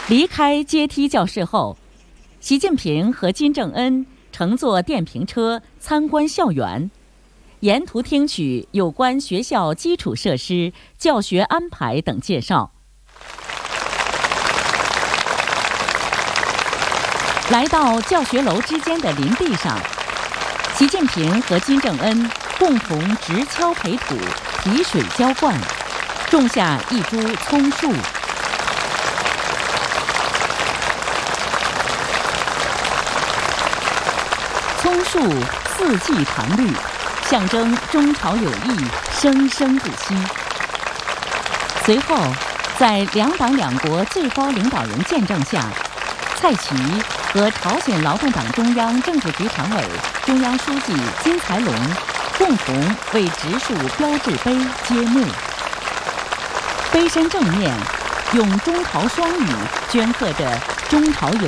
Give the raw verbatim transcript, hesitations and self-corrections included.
离开阶梯教室后，习近平和金正恩乘坐电瓶车参观校园，沿途听取有关学校基础设施、教学安排等介绍。来到教学楼之间的林地上，习近平和金正恩共同直锹培土、提水浇灌，种下一株葱树。葱树四季常绿，象征中朝友谊生生不息。随后，在两党两国最高领导人见证下，蔡奇和朝鲜劳动党中央政治局常委、中央书记金才龙共同为植树标志碑揭幕。碑身正面用中朝双语镌刻着中朝友